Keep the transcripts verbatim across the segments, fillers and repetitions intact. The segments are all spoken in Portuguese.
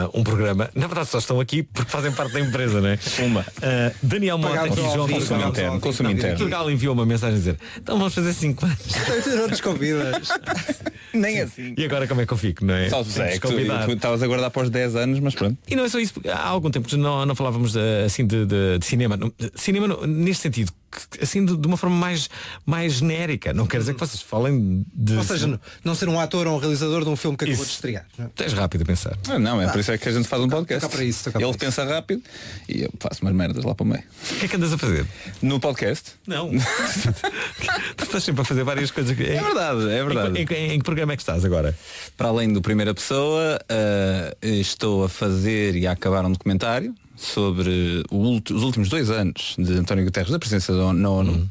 um programa. Na verdade só estão aqui porque fazem parte da empresa, não é? Uma. Uh, Daniel Mota e João Consumo interno, consumo interno. Portugal enviou uma mensagem a dizer: então vamos fazer cinco anos. Não desconvidas. Nem assim. E agora como é que eu fico, não é? Só é, tu estavas a guardar para os dez anos, mas pronto. E não é só isso, há algum tempo que não, não falávamos assim de, de, de cinema. Cinema no, neste sentido, assim de, de uma forma mais, mais genérica. Não quer dizer que vocês falem de. Ou seja, não, não ser um ator ou um realizador de um filme que acabou isso. de estrear. Não? Tens rápido a pensar. Ah, não, é ah, por isso é que a gente faz um podcast. Para isso, Ele para pensa isso. rápido e eu faço umas merdas lá para o meio. O que é que andas a fazer? No podcast? Não. Tu estás sempre a fazer várias coisas. É verdade, é verdade. Em, em, em que programa é que estás agora? Para além do Primeira Pessoa, uh, estou a fazer e a acabar um documentário sobre o, os últimos dois anos de António Guterres, da presença na ONU. Hum.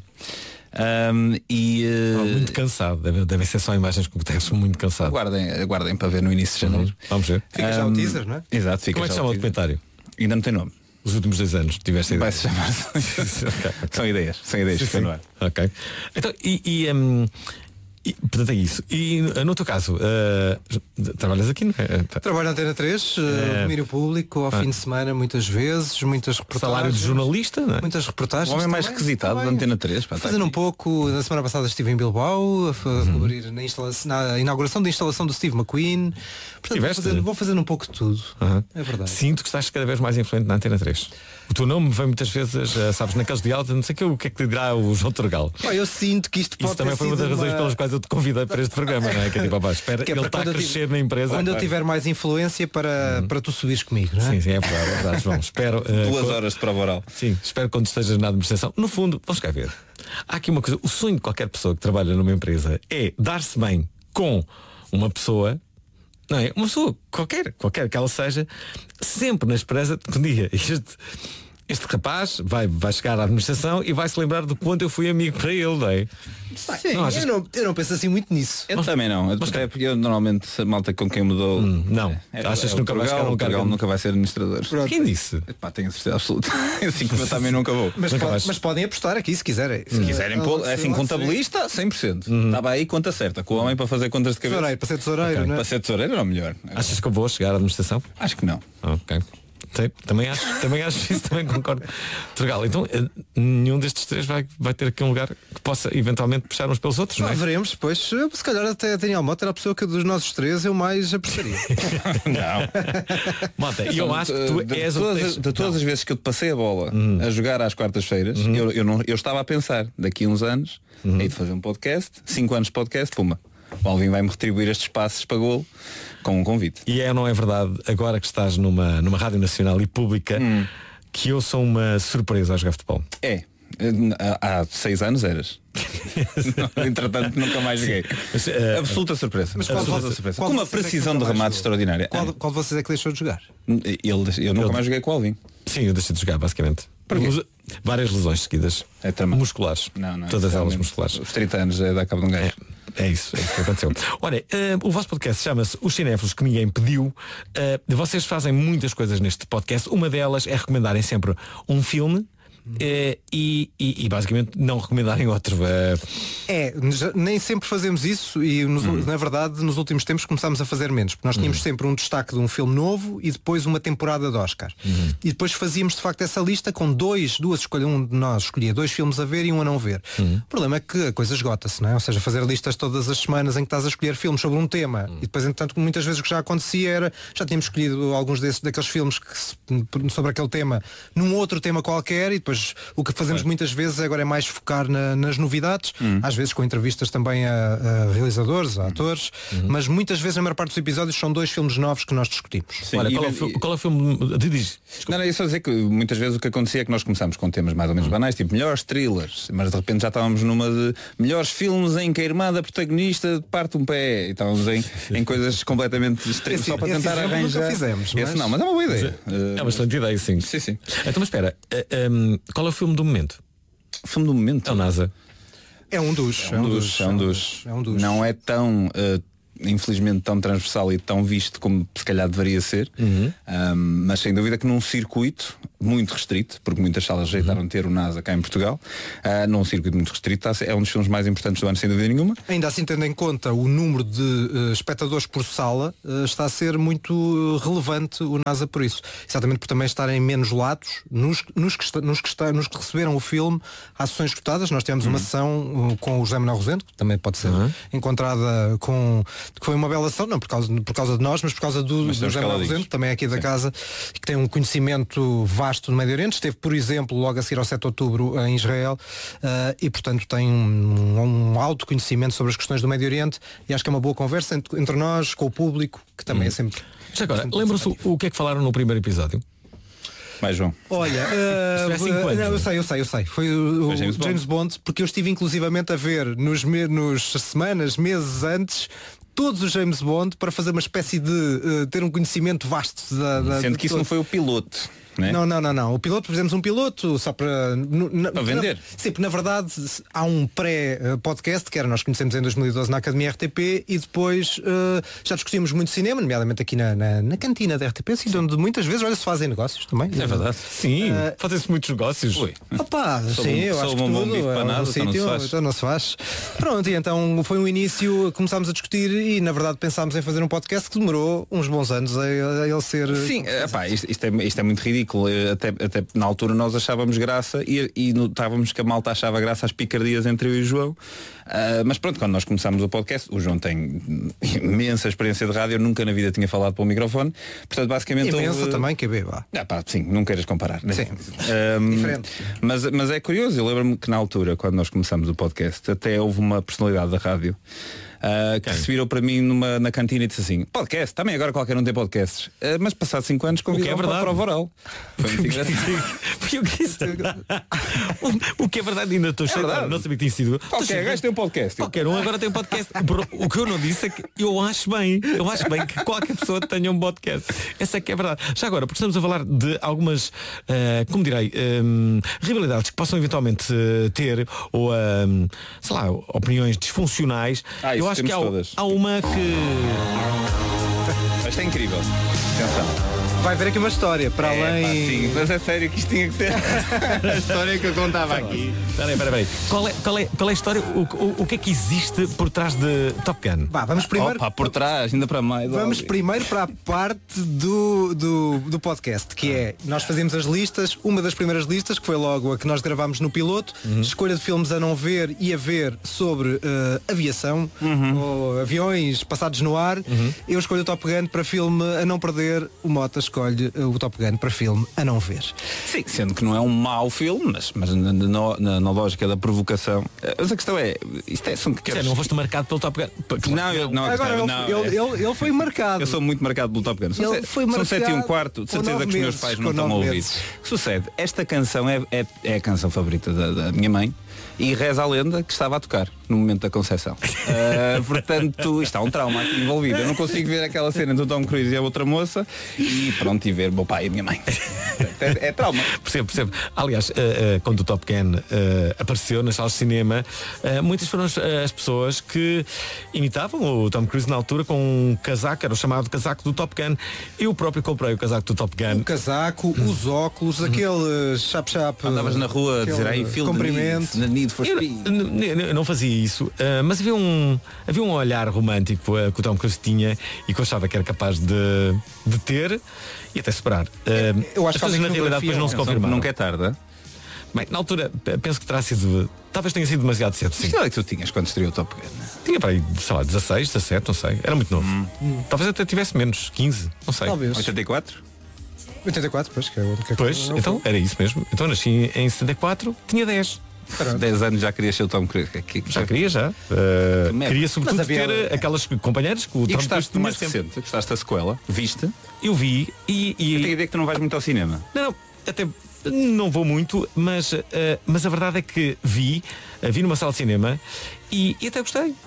Um, e, uh... oh, muito cansado, devem deve ser só imagens com o Guterres, muito cansado. Aguardem, aguardem para ver no início de janeiro. Uhum. Vamos ver. Fica um, já o teaser, não é? Exato, fica. Como é que se chama o documentário? Ainda não tem nome. Os últimos dois anos tiveste vai se chamar. Okay, okay. São ideias, são ideias que no ar. Ok. Então, e, e um, E, portanto é isso. E no teu caso, uh, trabalhas aqui, não é? Trabalho na Antena três, uh, domínio público, ao ah. fim de semana, muitas vezes, muitas reportagens. Salário de jornalista, não é? Muitas reportagens. O homem mais requisitado da Antena três. Pá, fazendo um pouco, na semana passada estive em Bilbao, a uhum. cobrir na, instalação, na inauguração da instalação do Steve McQueen. Portanto, vou fazendo, vou fazendo um pouco de tudo. Uhum. É verdade. Sinto que estás cada vez mais influente na Antena três. O teu nome vem muitas vezes, uh, sabes, naqueles diálogos, não sei o que, o que é que te dirá o João Torgal. Pá, eu sinto que isto pode Isso também foi uma das razões uma... pelas quais eu te convidei para este programa, não é? Que é tipo, opa, espera, que é ele está a crescer tive... na empresa. Quando eu tiver mais influência para, hum. para tu subires comigo, não é? Sim, sim, é verdade, é verdade, João. Espero, uh, Duas horas de prova oral. Sim, espero quando estejas na administração. No fundo, vamos cá ver. Há aqui uma coisa, o sonho de qualquer pessoa que trabalha numa empresa é dar-se bem com uma pessoa, não é? Uma pessoa, qualquer, qualquer que ela seja, sempre na esperança de que um dia este, este rapaz vai, vai chegar à administração e vai se lembrar do quanto eu fui amigo para ele, não é? Sim, não, achas... eu, não, eu não penso assim muito nisso. Eu mas, também não. Até porque eu normalmente a malta com quem mudou. Hum, não. É, é, achas é, que nunca vai chegar a um cargo? Nunca vai ser administrador. Pronto. Quem disse? Epá, tenho a certeza absoluta. Assim como eu também nunca vou. Mas, pode, mas podem apostar aqui se quiserem. Se hum. quiserem pôr, é assim, contabilista, cem por cento. Hum. Estava aí conta certa. Com o homem para fazer contas de cabeça. Tesoureiro, para ser tesoureiro, okay. Não é? Para ser tesoureiro era o melhor. Achas que eu vou chegar à administração? Acho que não. Ok. Sim, também acho, também acho isso, também concordo. Torgal, então nenhum destes três vai, vai ter aqui um lugar que possa eventualmente puxar uns pelos outros, não é? Ah, veremos, pois, se calhar até a Daniel Mota era a pessoa que dos nossos três eu mais apreciaria. Não. Mota, e eu acho que tu de, és de todas, tens... de todas as vezes que eu te passei a bola uhum. a jogar às quartas-feiras, uhum. eu, eu, não, eu estava a pensar, daqui a uns anos, uhum. hei de fazer um podcast, cinco anos de podcast, puma. O Alvin vai-me retribuir estes passos para golo com um convite. E é ou não é verdade, agora que estás numa, numa rádio nacional e pública, hum. que eu sou uma surpresa a jogar futebol? É. Há, há seis anos eras. Não, entretanto nunca mais joguei. Mas, uh, absoluta surpresa. Mas qual absoluta surpresa. Com uma precisão é de remate extraordinária. Qual, qual de vocês é que deixou de jogar? Ele, eu nunca Ele... mais joguei com o Alvin. Sim, eu deixei de jogar basicamente. Várias lesões seguidas. É musculares. Não, não, todas elas mesmo. musculares. Os trinta anos é da cabo de um gajo. É, é isso, é isso que aconteceu. Olha, uh, o vosso podcast chama-se Os Cinéfilos que Ninguém Pediu. Uh, vocês fazem muitas coisas neste podcast. Uma delas é recomendarem sempre um filme. Uh, e, e, e basicamente não recomendarem outro. Uh... É, nem sempre fazemos isso e nos, hum. na verdade nos últimos tempos começámos a fazer menos, porque nós tínhamos hum. sempre um destaque de um filme novo e depois uma temporada de Oscar. Hum. E depois fazíamos de facto essa lista com dois, duas escolhas, um de nós escolhia dois filmes a ver e um a não ver. Hum. O problema é que a coisa esgota-se, não é? Ou seja, fazer listas todas as semanas em que estás a escolher filmes sobre um tema hum. e depois, entretanto, muitas vezes o que já acontecia era, já tínhamos escolhido alguns desses, daqueles filmes que, sobre aquele tema num outro tema qualquer e depois o que fazemos é. muitas vezes agora é mais focar na, nas novidades, hum. às vezes com entrevistas também a, a realizadores, a atores, uhum. mas muitas vezes na maior parte dos episódios são dois filmes novos que nós discutimos. Sim, Olha, qual, e, é o, qual é o filme? Diz. Não, não, é só dizer que muitas vezes o que acontecia é que nós começámos com temas mais ou menos hum. banais, tipo melhores thrillers, mas de repente já estávamos numa de melhores filmes em que a irmã da protagonista parte um pé e estávamos em, em coisas completamente estranhas só para tentar arranjar. Nunca fizemos, mas... Esse não, mas é uma boa ideia. É uma excelente ideia, sim. Sim, sim. Então, mas espera, uh, um, qual é o filme do momento? O filme do momento? É o NASA. É um dos. É um dos. É um dos. É um dos. Não é tão, uh, infelizmente, tão transversal e tão visto como se calhar deveria ser. Uhum. Um, mas sem dúvida que num circuito muito restrito, porque muitas salas rejeitaram uhum. ter o NASA cá em Portugal, uh, num circuito muito restrito. É um dos filmes mais importantes do ano, sem dúvida nenhuma. Ainda assim, tendo em conta o número de uh, espectadores por sala, uh, está a ser muito uh, relevante o NASA por isso. Exatamente por também estarem menos lados nos, nos, que, está, nos, que, está, nos que receberam o filme, há sessões escutadas. Nós tivemos uhum. uma sessão uh, com o José Manuel Rosendo, que também pode ser uhum. encontrada com... que foi uma bela ação, não por causa, por causa de nós, mas por causa do, do José Manuel Rosendo, que também é aqui da Sim. casa, que tem um conhecimento vasto no Médio Oriente, esteve, por exemplo, logo a seguir ao sete de outubro em Israel uh, e, portanto, tem um, um alto conhecimento sobre as questões do Médio Oriente e acho que é uma boa conversa entre, entre nós, com o público, que também hum. é sempre... Já agora, lembram-se o, o que é que falaram no primeiro episódio? Mais João. Olha, uh, uh, não, eu sei, eu sei, eu sei. Foi o, o James, James Bond. Bond, porque eu estive inclusivamente a ver nos, me, nos semanas, meses antes, todos os James Bond para fazer uma espécie de uh, ter um conhecimento vasto da, da Sendo que isso todo. não foi o piloto. Né? Não, não, não, não. O piloto, fizemos um piloto só para, na, para vender. Na, sim, porque na verdade há um pré-podcast que era, nós conhecemos em dois mil e doze na Academia R T P e depois uh, já discutimos muito cinema, nomeadamente aqui na, na, na cantina da R T P, assim, onde muitas vezes olha, se fazem negócios também. É verdade. Sim, uh, fazem-se muitos negócios. Ui. Opa, sim, um, eu acho que um tudo, é um sítio, então, não então não se faz. Pronto, e então foi um início, começámos a discutir e na verdade pensámos em fazer um podcast que demorou uns bons anos a, a ele ser... Sim, epá, isto, isto, é, isto é muito ridículo, até até na altura nós achávamos graça e, e notávamos que a malta achava graça às picardias entre eu e o João. Uh, mas pronto, quando nós começámos o podcast, o João tem imensa experiência de rádio, eu nunca na vida tinha falado para o microfone. Portanto, basicamente. Imensa houve... também, que beba. Ah, pá, sim, não queiras comparar. Né? Sim. Um, Diferente. Mas, mas é curioso, eu lembro-me que na altura, quando nós começámos o podcast, até houve uma personalidade da rádio. Uh, que se virou para mim numa, na cantina e disse assim: podcast, também agora qualquer um tem podcasts. Uh, mas passado cinco anos convidou é para a prova oral. Foi muito engraçado. O que é verdade, ainda estou cheio, verdade. Não sabia que tinha sido. Qualquer gajo tem um podcast. Qualquer um agora tem um podcast. O que eu não disse é que eu acho bem, eu acho bem que qualquer pessoa tenha um podcast. Essa é que é verdade. Já agora, porque estamos a falar de algumas, uh, como direi, um, rivalidades que possam eventualmente uh, ter, ou um, sei lá, opiniões disfuncionais. Ah, eu acho que há, há uma que. Esta é incrível. Atenção. Vai haver aqui uma história para é, além. Pá, sim, mas é sério que isto tinha que ser a história que eu contava aqui. Espera aí, espera aí. Qual é, qual, é, qual é a história? O, o, o que é que existe por trás de Top Gun? Vá, vamos primeiro. Opa, por trás, ainda para mais. Vamos primeiro para a parte do, do, do podcast, que é, nós fazemos as listas, uma das primeiras listas, que foi logo a que nós gravámos no piloto, uhum. escolha de filmes a não ver e a ver sobre uh, aviação, uhum. ou aviões passados no ar. Uhum. Eu escolho o Top Gun para filme a não perder, o Mota escolhe o Top Gun para filme a não ver. Sim, sendo que não é um mau filme, mas, mas na, na, na, na lógica da provocação. Mas a questão é, isto é, são que queres... Não foste marcado pelo Top Gun? Não, eu, não, agora questão, ele, não, ele, é... ele, ele foi marcado. Eu sou muito marcado pelo Top Gun. São, ele se... foi são sete e um quarto, de certeza que os meus pais não estão a ouvir. O que sucede? Esta canção é, é, é a canção favorita da, da minha mãe. E reza a lenda que estava a tocar no momento da concepção. Uh, portanto, está um trauma aqui envolvido. Eu não consigo ver aquela cena do Tom Cruise e a outra moça e pronto, e ver meu pai e a minha mãe. É, é trauma. Percebo, percebo. Aliás, uh, uh, quando o Top Gun uh, apareceu nas salas de cinema, uh, muitas foram as, as pessoas que imitavam o Tom Cruise na altura com um casaco, era o chamado casaco do Top Gun. Eu próprio comprei o casaco do Top Gun. O casaco, hum. os óculos, hum. aquele chap-chap. Andavas na rua a dizer aí, filme comprimento. Na Need for Speed. Eu, eu não fazia isso, uh, mas havia um, havia um olhar romântico uh, que o Tom Cruise tinha e que eu achava que era capaz de, de ter e até superar. Uh, eu acho as coisas na realidade depois não se confirmaram. Nunca é tarde. Bem, na altura penso que terá sido, talvez tenha sido demasiado cedo. Sim. Que é que tu tinhas quando estreou o Top Gun? Tinha para aí, sei lá, dezasseis, dezassete, não sei. Era muito novo. Hum. Talvez até tivesse menos, quinze, não sei. Talvez. oitenta e quatro? oitenta e quatro, pois, que é o que é Pois, que então era isso mesmo. Então nasci em setenta e quatro, tinha dez. dez anos já queria ser o Tom Cruise. Já queria, já. Uh, queria sobretudo havia... ter aquelas companheiras que o e Tom gostaste do mais sempre. recente? Gostaste da sequela? Viste? Eu vi e... e... Eu tenho a ideia que tu não vais muito ao cinema. Não, não, até não vou muito, mas, uh, mas a verdade é que vi, uh, vi numa sala de cinema e, e até gostei.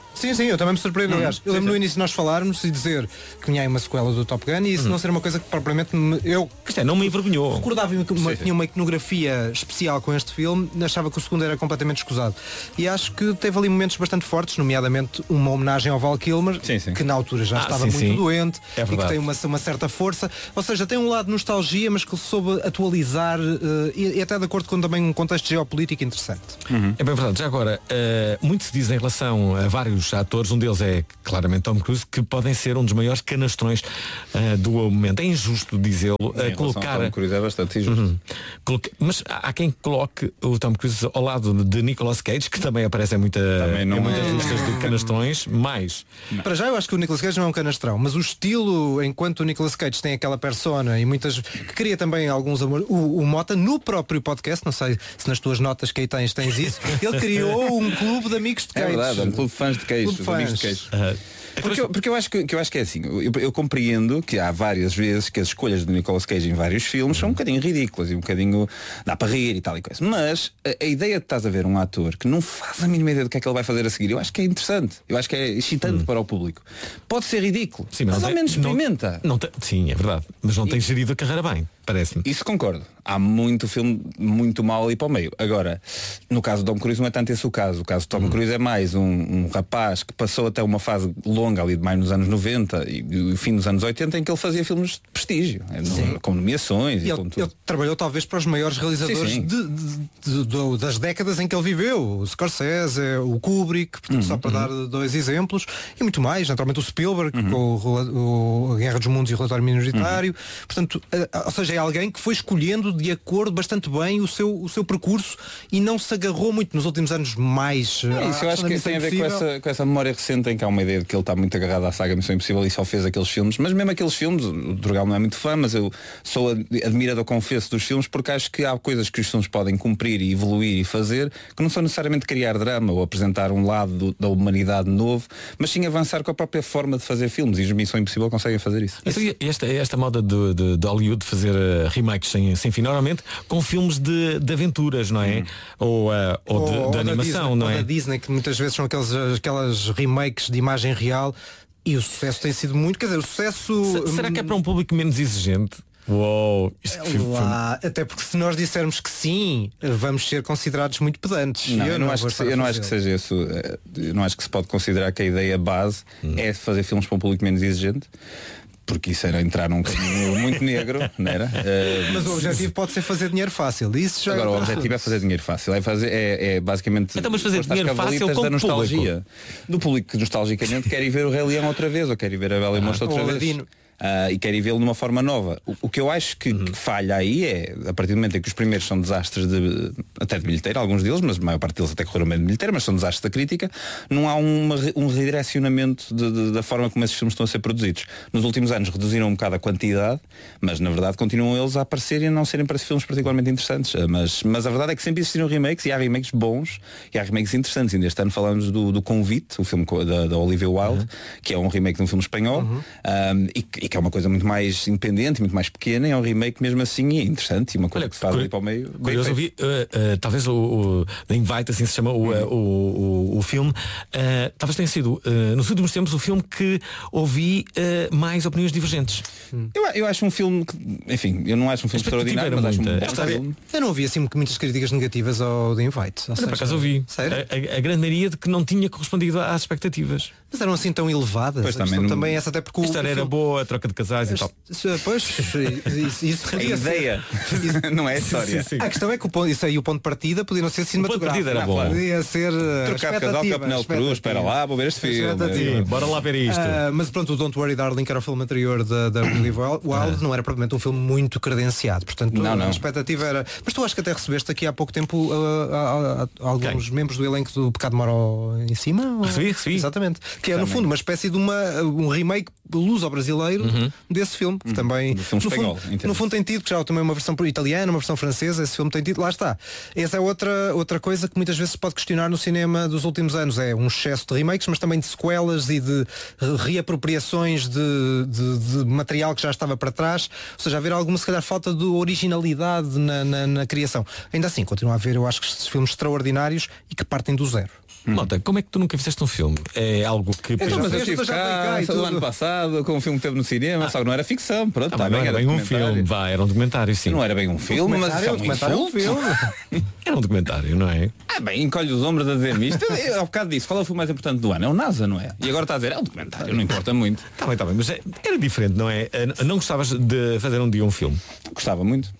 Sim, sim, eu também me surpreendo, aliás. Hum, eu lembro sim, no início de nós falarmos e dizer que vinha aí uma sequela do Top Gun e isso hum. não ser uma coisa que propriamente me, eu Isto é, não me envergonhou. Recordava-me que uma, tinha uma iconografia especial com este filme, achava que o segundo era completamente escusado. E acho que teve ali momentos bastante fortes, nomeadamente uma homenagem ao Val Kilmer, sim, sim. que na altura já ah, estava sim, muito sim. doente é e que tem uma, uma certa força. Ou seja, tem um lado de nostalgia, mas que soube atualizar uh, e, e até de acordo com também um contexto geopolítico interessante. Uhum. É bem verdade. Já agora, uh, muito se diz em relação a vários atores, um deles é claramente Tom Cruise, que podem ser um dos maiores canastrões uh, do momento. É injusto dizê-lo. Uh, colocar Tom Cruise é bastante injusto. Uhum. Coloque... Mas há quem coloque o Tom Cruise ao lado de Nicolas Cage, que também aparece em, muita... também não em muitas é... listas de canastrões, mas... Não. Para já eu acho que o Nicolas Cage não é um canastrão, mas o estilo, enquanto o Nicolas Cage tem aquela persona e muitas... que cria também alguns amores. O, o Mota, no próprio podcast, não sei se nas tuas notas que aí tens, tens isso, ele criou um clube de amigos de Cage. É verdade, um clube de fãs de Cage. Clube de fãs. Amigos de Cage. Uh-huh. Porque, eu, porque eu, acho que, que eu acho que é assim, eu, eu compreendo que há várias vezes que as escolhas de Nicolas Cage em vários filmes são um bocadinho ridículas e um bocadinho dá para rir e tal e coisa. Mas a, a ideia de estás a ver um ator que não faz a mínima ideia do que é que ele vai fazer a seguir, eu acho que é interessante, eu acho que é excitante hum. para o público. Pode ser ridículo, sim, mas, mas ao tem, menos experimenta. Não, não tem, sim, é verdade, mas não e, tem gerido a carreira bem, parece-me. Isso concordo. Há muito filme muito mal ali para o meio. Agora, no caso de Tom Cruise não é tanto esse o caso. O caso de Tom hum. Cruise é mais um, um rapaz que passou até uma fase longa ali de mais nos anos noventa e, e fim dos anos oitenta em que ele fazia filmes de prestígio, no, com nomeações e, e ele, com tudo. Ele trabalhou talvez para os maiores realizadores sim, sim. De, de, de, de, das décadas em que ele viveu. O Scorsese, o Kubrick, portanto, uhum, só para uhum. dar dois exemplos, e muito mais, naturalmente o Spielberg, uhum. com o, o, a Guerra dos Mundos e o Relatório Minoritário. Uhum. Portanto, a, ou seja, é alguém que foi escolhendo de acordo bastante bem o seu, o seu percurso e não se agarrou muito nos últimos anos mais. É, isso eu acho que tem a ver com essa, com essa memória recente em que há uma ideia de que ele está muito agarrado à saga Missão Impossível e só fez aqueles filmes, mas mesmo aqueles filmes, o Drogal não é muito fã, mas eu sou admirador, confesso, dos filmes porque acho que há coisas que os filmes podem cumprir e evoluir e fazer que não são necessariamente criar drama ou apresentar um lado do, da humanidade novo, mas sim avançar com a própria forma de fazer filmes e os Missão Impossível conseguem fazer isso. Então, esta, esta moda de, de, de Hollywood de fazer uh, remakes sem, sem fim, normalmente com filmes de, de aventuras, não é? Hum. Ou, uh, ou, ou de, ou de animação, Disney, não ou é? da Disney, que muitas vezes são aqueles, aquelas remakes de imagem real e o sucesso tem sido muito, quer dizer, o sucesso... Se, será que é para um público menos exigente? Uou, isto é lá, até porque se nós dissermos que sim, vamos ser considerados muito pedantes. Não, eu, eu não, acho que, eu não acho que seja isso. Eu não acho que se pode considerar que a ideia base hum. é fazer filmes para um público menos exigente. Porque isso era entrar num caminho muito negro, não era? Uh, mas o objetivo pode ser fazer dinheiro fácil. Isso já agora é o objetivo é fazer dinheiro fácil. É, fazer, é, é basicamente então, mas fazer dinheiro fácil com da nostalgia. Público. Do público que nostalgicamente quer ir ver o Rei Leão outra vez, ou quer ir ver a Bela e a Monstro outra vez. Uh, e quer ir vê-lo de uma forma nova. O, o que eu acho que, uhum. que falha aí é, a partir do momento em que os primeiros são desastres de, até de bilheteira, alguns deles, mas a maior parte deles até correram bem de bilheteira, mas são desastres da crítica, não há uma, um redirecionamento de, de, da forma como esses filmes estão a ser produzidos. Nos últimos anos reduziram um bocado a quantidade, mas na verdade continuam eles a aparecer e a não serem para filmes particularmente interessantes. Mas, mas a verdade é que sempre existiram remakes e há remakes bons e há remakes interessantes. Ainda este ano falamos do, do Convite, o filme da, da Olivia Wilde, uhum. que é um remake de um filme espanhol, uhum. um, e, e que é uma coisa muito mais independente, muito mais pequena, é um remake mesmo assim e é interessante e uma coisa Olha, que se faz ali para o meio. Curioso, eu vi, uh, uh, talvez o, o The Invite, assim se chama o, uh, o, o, o filme, uh, talvez tenha sido uh, nos últimos tempos o filme que ouvi uh, mais opiniões divergentes. Hum. Eu, eu acho um filme que, enfim, eu não acho um filme extraordinário, mas acho um bom filme. Eu não ouvi assim muitas críticas negativas ao The Invite. Olha, por acaso ouvi. A, a, a grande maioria de que não tinha correspondido às expectativas. Mas eram assim tão elevadas. Pois também, não... também essa até porque a história era boa, a troca de casais e tal. Pois, isso, isso a ideia isso, não é a história. Sim, sim. A questão é que o ponto, isso aí o ponto de partida podia não ser cinematográfico. Era bom. Podia ser trocar casal com a Penélope Cruz, espera lá, vou ver este filme. Bora lá ver isto. Uh, mas pronto, o Don't Worry Darling, que era o filme anterior da, da Olivia Wilde, ah. não era propriamente um filme muito credenciado. Portanto, não, não. a expectativa era. Mas tu acho que até recebeste aqui há pouco tempo uh, a, a, a alguns okay. membros do elenco do Pecado Mora em cima? Recebi, recebi. Exatamente. Que é no fundo uma espécie de uma, um remake luso-brasileiro uhum. desse filme, que uhum. também no, filme no, espanhol, fundo, no fundo tem tido, que já também uma versão italiana, uma versão francesa, esse filme tem tido, lá está. Essa é outra, outra coisa que muitas vezes se pode questionar no cinema dos últimos anos, é um excesso de remakes, mas também de sequelas e de reapropriações de, de, de material que já estava para trás, ou seja, haver alguma se calhar falta de originalidade na, na, na criação. Ainda assim, continua a haver, eu acho que estes filmes extraordinários e que partem do zero. Malta, como é que tu nunca fizeste um filme? É algo que... Então, mas eu estive cá, cá o ano passado com um filme que teve no cinema, ah. só que não era ficção, pronto, ah, tá não bem, era bem um filme, vá, era um documentário, sim. Não era bem um filme, um mas é um documentário, um filme. Era um documentário, não é? Ah, bem, encolhe os ombros a dizer-me isto. Eu, eu, ao bocado disse, qual é o filme mais importante do ano? É o NASA, não é? E agora está a dizer, é um documentário, não importa muito. Está bem, está bem, mas era diferente, não é? Não gostavas de fazer um dia um filme? Gostava muito.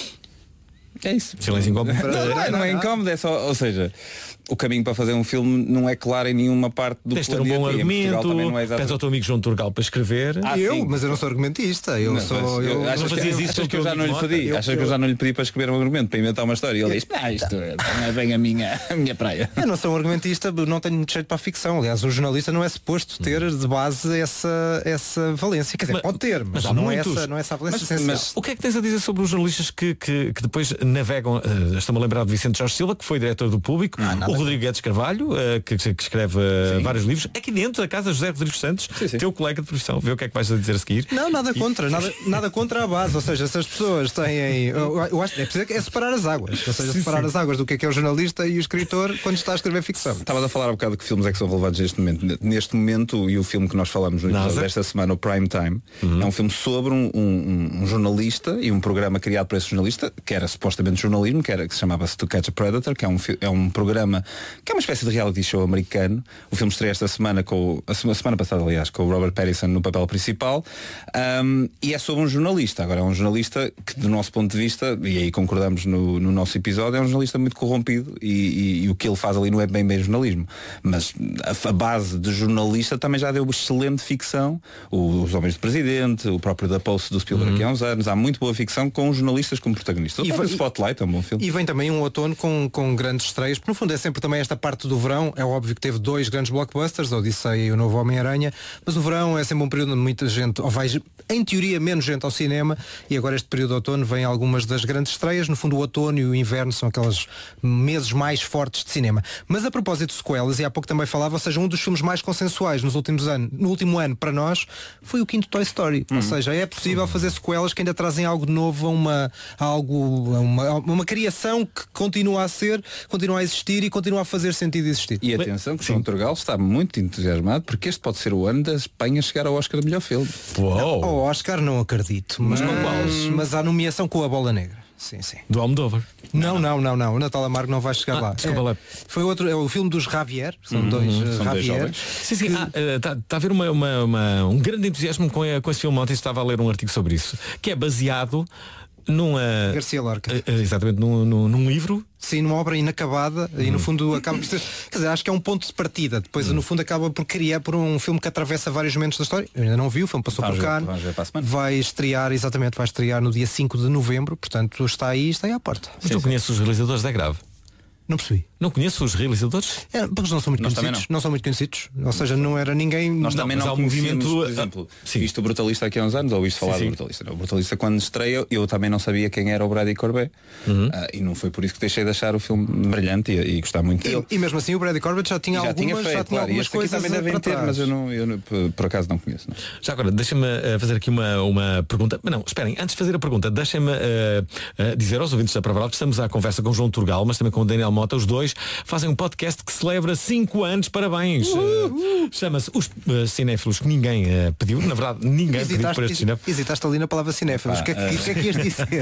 É isso. Silêncio incómodo. Não, não, é, não é incómodo, é só, ou seja, o caminho para fazer um filme não é claro em nenhuma parte do planeta. Tens planeta. ter um bom argumento, é pede ao teu amigo João Turgal para escrever. Ah, eu, sim. Mas eu não sou argumentista. Eu não, sou. Eu, eu, achas não que, isso achas que eu já não lhe pedi? Eu, achas eu, que eu já não lhe pedi para escrever um argumento, para inventar uma história? E ele diz, ah, isto não é bem a minha, a minha praia. Eu não sou um argumentista, não tenho muito jeito para a ficção. Aliás, o jornalista não é suposto ter de base essa, essa valência. Quer dizer, mas, pode ter, mas, mas não, é essa, não é essa a valência mas, essencial. Mas o que é que tens a dizer sobre os jornalistas que, que, que depois navegam? Uh, Estamos a lembrar de Vicente Jorge Silva, que foi diretor do Público, não, o Rodrigo Guedes Carvalho, uh, que, que escreve uh, vários livros. Aqui dentro da casa José Rodrigues Santos, sim, sim. Teu colega de profissão, vê o que é que vais a dizer a seguir. Não, nada contra, e... nada, nada contra a base. Ou seja, se as pessoas têm. Eu, eu acho que é preciso é separar as águas. Ou seja, sim, separar sim. as águas do que é que é o jornalista e o escritor quando está a escrever ficção. Estavas a falar um bocado de que filmes é que são relevantes neste momento. Neste momento, e o filme que nós falamos no episódio desta semana, o Prime Time, uhum. é um filme sobre um, um, um jornalista e um programa criado por esse jornalista, que era supostamente jornalismo, que, era, que se chamava-se To Catch a Predator, que é um, é um programa que é uma espécie de reality show americano. O filme estreia esta semana com a semana passada, aliás, com o Robert Pattinson no papel principal, um, e é sobre um jornalista. Agora é um jornalista que, do nosso ponto de vista, e aí concordamos no, no nosso episódio, é um jornalista muito corrompido e, e, e o que ele faz ali não é bem bem jornalismo, mas a, a base de jornalista também já deu excelente ficção. O, os Homens do Presidente, o próprio da Post do Spielberg, uhum. há uns anos, há muito boa ficção com jornalistas como protagonistas. O Spotlight é um bom filme. E vem também um outono com, com grandes estreias, porque no fundo é sempre também esta parte do verão. É óbvio que teve dois grandes blockbusters, Odisseia e o Novo Homem-Aranha, mas o verão é sempre um período onde muita gente, ou vai, em teoria, menos gente ao cinema, e agora este período de outono vem algumas das grandes estreias. No fundo, o outono e o inverno são aqueles meses mais fortes de cinema. Mas a propósito de sequelas, e há pouco também falava, ou seja, um dos filmes mais consensuais nos últimos anos, no último ano para nós, foi o quinto Toy Story. Uhum. Ou seja, é possível fazer sequelas que ainda trazem algo novo, a uma, a algo, a uma, a uma criação que continua a ser, continua a existir e continua a fazer sentido existir. E atenção que o João Turgal está muito entusiasmado, porque este pode ser o ano da Espanha chegar ao Oscar de melhor filme. Uou. Ao Oscar não acredito, mas, mas, mas a nomeação com a Bola Negra. Sim, sim. Do Almodóvar. Não, não, não, não. O Natal Amargo não vai chegar ah, lá. Desculpa é, lá. Foi outro, é o filme dos Javier. São uhum, dois uh, são Javier. Dois sim, sim. Está ah, uh, tá a haver uma, uma, uma, um grande entusiasmo com, a, com esse filme. Ontem estava a ler um artigo sobre isso, que é baseado numa Garcia Lorca. Uh, exatamente, num, num, num livro. Sim, numa obra inacabada hum. e no fundo acaba por ser, quer dizer, acho que é um ponto de partida. Depois hum. no fundo acaba por criar por um filme que atravessa vários momentos da história. Eu ainda não vi, o filme passou vamos por cá. Vai estrear, exatamente, vai estrear no dia cinco de novembro, portanto está aí, está aí à porta. Mas tu conheces os realizadores da Grave? Não percebi. Não conheço os realizadores? É, porque eles não são muito Nós conhecidos. Não. não são muito conhecidos. Ou seja, não era ninguém. Nós também não, não movimento, por exemplo, sim. Visto o Brutalista aqui há uns anos, ou visto falar sim, sim. do Brutalista. Não, o Brutalista quando estreia, eu também não sabia quem era o Brady Corbet. Uhum. Uh, e não foi por isso que deixei de achar o filme brilhante e, e gostar muito dele. E, e mesmo assim o Brady Corbet já tinha já algumas, tinha feito, já tinha claro, algumas coisas também devem ter, mas eu, não, eu não, por acaso não conheço. Não. Já agora, deixem-me uh, fazer aqui uma, uma pergunta. Mas não, esperem, antes de fazer a pergunta, deixem-me uh, uh, dizer aos ouvintes da Pravaral que estamos à conversa com o João Turgal, mas também com o Daniel Mota. Os dois fazem um podcast que celebra cinco anos, parabéns. Uh, Chama-se Os uh, Cinéfilos, que ninguém uh, pediu, na verdade ninguém hesitaste, pediu para este cinéfilo. Hesitaste ali na palavra cinéfilos, o que, uh... que é que ias dizer?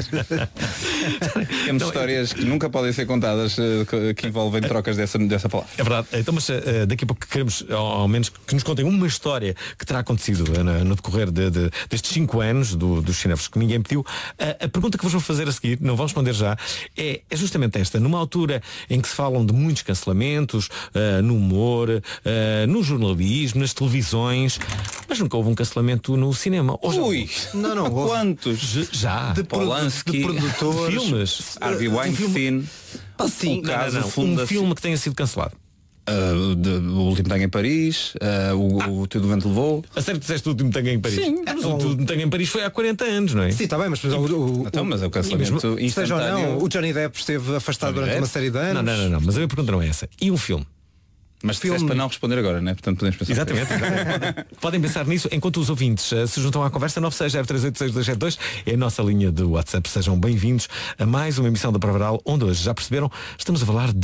Temos não, histórias que nunca podem ser contadas uh, que envolvem trocas dessa, dessa palavra. É verdade, então mas uh, daqui a pouco queremos ao, ao menos que nos contem uma história que terá acontecido uh, no, no decorrer de, de, destes cinco anos do, dos cinéfilos que ninguém pediu. Uh, a pergunta que vos vou fazer a seguir, não vou responder já, é, é justamente esta. Numa altura em que se falam de muitos cancelamentos, uh, no humor, uh, no jornalismo, nas televisões, mas nunca houve um cancelamento no cinema. Ui! Não, não, houve. Quantos? Já. De, Polanski, de produtores, de filmes. Harvey Weinstein. Ah, sim, um, caso não, não, não. Um filme que tenha sido cancelado. Uh, de, o Último Tango em Paris, uh, o, ah. o Teu do Vento Levou. A sério que disseste o Último Tango em Paris? Sim, mas o Último Tango em Paris foi há quarenta anos, não é? Sim, está bem, mas, mas o, o, então, mas é o cancelamento instantâneo. Seja ou não, o Johnny Depp esteve afastado Johnny durante Depp? uma série de anos. Não, não, não, não, mas a minha pergunta não é essa. E um filme? Mas filme para não responder agora, né? Portanto podemos pensar. Exatamente, exatamente. Podem pensar nisso enquanto os ouvintes uh, se juntam à conversa. Nove seis zero três oito seis dois sete dois é a nossa linha de WhatsApp. Sejam bem-vindos a mais uma emissão da Pravaral, onde hoje, já perceberam, estamos a falar de